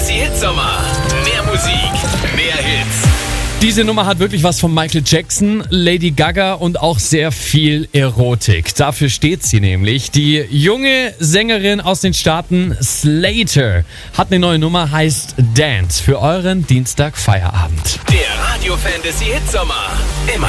Fantasy Hitsommer. Mehr Musik, mehr Hits. Diese Nummer hat wirklich was von Michael Jackson, Lady Gaga und auch sehr viel Erotik. Dafür steht sie nämlich. Die junge Sängerin aus den Staaten Slater hat eine neue Nummer, heißt Dance, für euren Dienstag Feierabend. Der Radio Fantasy Hitsommer. Immer